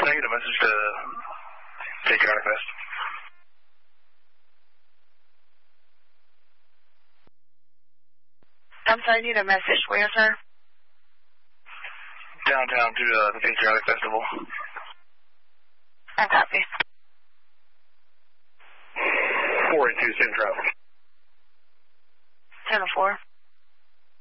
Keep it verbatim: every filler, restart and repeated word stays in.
I get a message to Patriotic Fest? I'm sorry, I need a message. Where, sir? Downtown to uh, the Patriotic Festival. I copy. four eight two, same traffic. ten to four.